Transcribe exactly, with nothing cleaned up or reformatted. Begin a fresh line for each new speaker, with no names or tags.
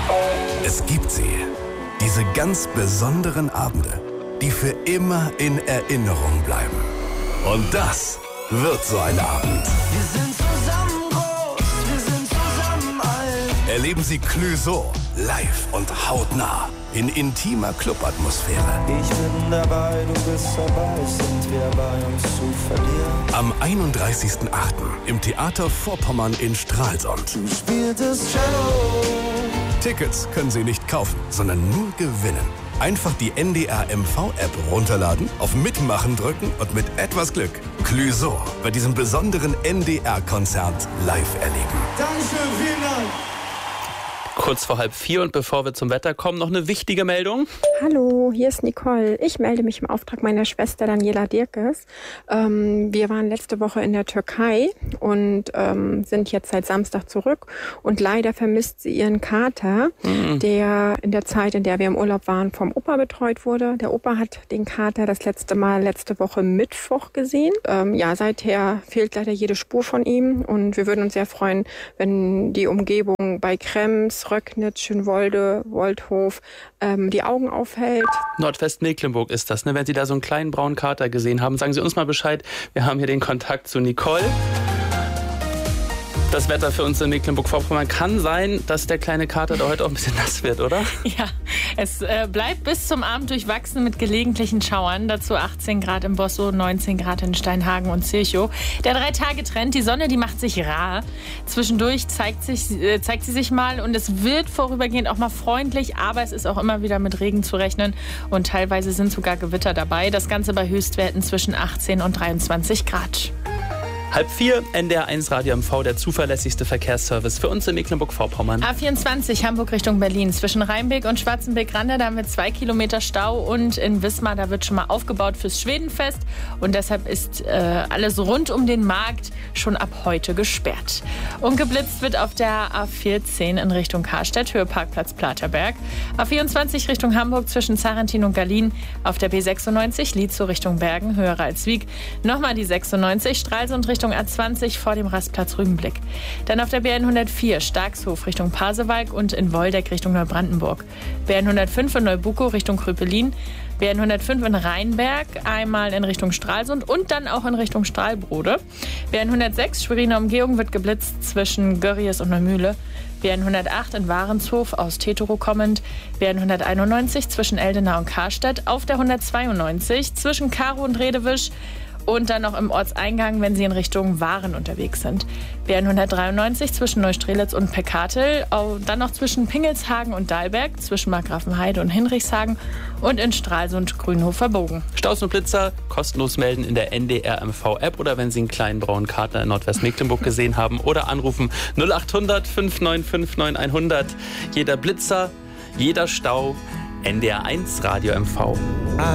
Es gibt sie, diese ganz besonderen Abende, die für immer in Erinnerung bleiben. Und das wird so ein Abend.
Wir sind zusammen groß, wir sind zusammen alt.
Erleben Sie Clouseau live und hautnah in intimer Clubatmosphäre.
Ich bin dabei, du bist dabei, sind wir bei uns zu verlieren.
Am einunddreißigsten achten im Theater Vorpommern in Stralsund.
Du spieltest Cello.
Tickets können Sie nicht kaufen, sondern nur gewinnen. Einfach die N D R M V-App runterladen, auf Mitmachen drücken und mit etwas Glück Clouseau bei diesem besonderen N D R-Konzert live erleben.
Dankeschön, vielen Dank.
Kurz vor halb vier und bevor wir zum Wetter kommen, noch eine wichtige Meldung.
Hallo, hier ist Nicole. Ich melde mich im Auftrag meiner Schwester Daniela Dirkes. Ähm, wir waren letzte Woche in der Türkei und ähm, sind jetzt seit Samstag zurück. Und leider vermisst sie ihren Kater, mhm. der in der Zeit, in der wir im Urlaub waren, vom Opa betreut wurde. Der Opa hat den Kater das letzte Mal letzte Woche Mittwoch gesehen. Ähm, ja, seither fehlt leider jede Spur von ihm. Und wir würden uns sehr freuen, wenn die Umgebung bei Krems, Röcknitz, Schönwolde, Woldhof ähm, die Augen aufhält.
Nordwestmecklenburg ist das, ne? Wenn Sie da so einen kleinen braunen Kater gesehen haben, sagen Sie uns mal Bescheid. Wir haben hier den Kontakt zu Nicole. Das Wetter für uns in Mecklenburg-Vorpommern kann sein, dass der kleine Kater da heute auch ein bisschen nass wird, oder?
Ja, es äh, bleibt bis zum Abend durchwachsen mit gelegentlichen Schauern. Dazu achtzehn Grad im Bosso, neunzehn Grad in Steinhagen und Zirchow. Der Drei-Tage-Trend, die Sonne, die macht sich rar. Zwischendurch zeigt, sich, äh, zeigt sie sich mal und es wird vorübergehend auch mal freundlich, aber es ist auch immer wieder mit Regen zu rechnen und teilweise sind sogar Gewitter dabei. Das Ganze bei Höchstwerten zwischen achtzehn und dreiundzwanzig Grad.
Halb vier, N D R eins Radio M V, der zuverlässigste Verkehrsservice für uns in Mecklenburg-Vorpommern.
A vierundzwanzig Hamburg Richtung Berlin. Zwischen Rheinbeck und Schwarzenbeck-Rande, da haben wir zwei Kilometer Stau. Und in Wismar, da wird schon mal aufgebaut fürs Schwedenfest. Und deshalb ist äh, alles rund um den Markt schon ab heute gesperrt. Und geblitzt wird auf der A vierzehn in Richtung Karstedt, Höhe Parkplatz Platerberg. A vierundzwanzig Richtung Hamburg zwischen Zarentin und Gallien. Auf der B sechsundneunzig Lietzow Richtung Bergen, Höhe Ralswiek. Nochmal die sechsundneunzig Stralsund Richtung A zwanzig vor dem Rastplatz Rügenblick. Dann auf der B hundertvier Starkshof Richtung Pasewalk und in Woldeck Richtung Neubrandenburg. B hundertfünf in Neubukow Richtung Kröpelin. B hundertfünf in Rheinberg, einmal in Richtung Stralsund und dann auch in Richtung Strahlbrode. B hundertsechs Schweriner Umgehung wird geblitzt zwischen Görries und Neumühle. B hundertacht in Warenshof aus Tetero kommend. B hunderteinundneunzig zwischen Eldena und Karstadt. Auf der hundertzweiundneunzig zwischen Karow und Redewisch. Und dann noch im Ortseingang, wenn Sie in Richtung Waren unterwegs sind. B hundertdreiundneunzig zwischen Neustrelitz und Peckartel. Dann noch zwischen Pingelshagen und Dahlberg, zwischen Markgrafenheide und Hinrichshagen. Und in Stralsund Grünhofer Bogen.
Staus und Blitzer kostenlos melden in der N D R M V-App oder wenn Sie einen kleinen braunen Kater in Nordwestmecklenburg gesehen haben oder anrufen null achthundert fünf neun fünf neun hundert. Jeder Blitzer, jeder Stau, N D R eins Radio M V.